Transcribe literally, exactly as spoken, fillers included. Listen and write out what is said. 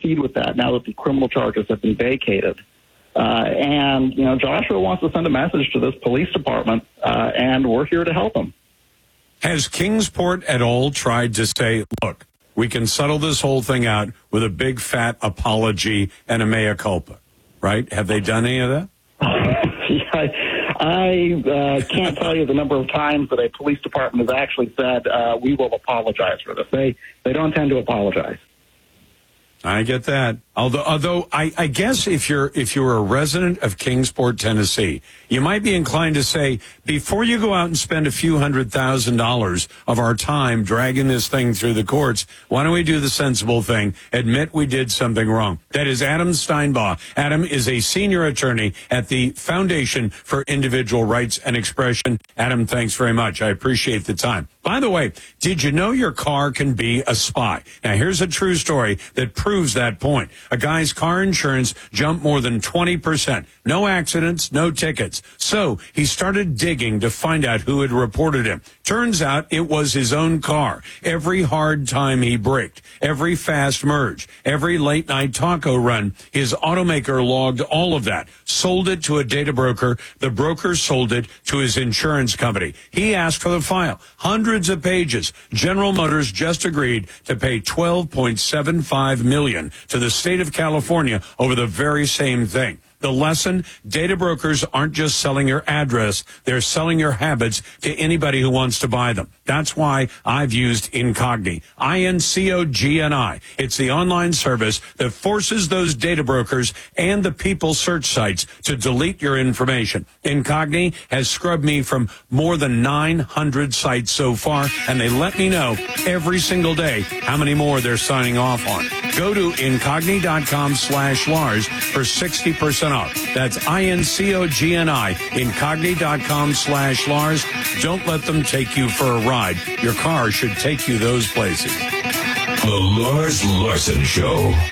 proceed with that now that the criminal charges have been vacated. Uh, and, you know, Joshua wants to send a message to this police department, uh, and we're here to help him. Has Kingsport at all tried to say, look, we can settle this whole thing out with a big fat apology and a mea culpa, right? Have they done any of that? yeah, I uh, can't tell you the number of times that a police department has actually said, uh, we will apologize for this. They they don't tend to apologize. I get that. Although, although I, I guess if you're if you're a resident of Kingsport, Tennessee, you might be inclined to say, before you go out and spend a few hundred thousand dollars of our time dragging this thing through the courts, why don't we do the sensible thing? Admit we did something wrong. That is Adam Steinbaugh. Adam is a senior attorney at the Foundation for Individual Rights and Expression. Adam, thanks very much. I appreciate the time. By the way, did you know your car can be a spy? Now, here's a true story that proves that point. A guy's car insurance jumped more than twenty percent. No accidents, no tickets. So he started digging to find out who had reported him. Turns out it was his own car. Every hard time he braked, every fast merge, every late night taco run, his automaker logged all of that, sold it to a data broker. The broker sold it to his insurance company. He asked for the file. Hundreds of pages. General Motors just agreed to pay twelve point seven five million dollars to the state of California over the very same thing. The lesson, data brokers aren't just selling your address, they're selling your habits to anybody who wants to buy them. That's why I've used Incogni, I N C O G N I. It's the online service that forces those data brokers and the people search sites to delete your information. Incogni has scrubbed me from more than nine hundred sites so far, and they let me know every single day how many more they're signing off on. Go to Incogni.com slash Lars for sixty percent off. That's I N C O G N I, Incogni.com slash Lars. Don't let them take you for a ride. Your car should take you those places. The Lars Larson Show.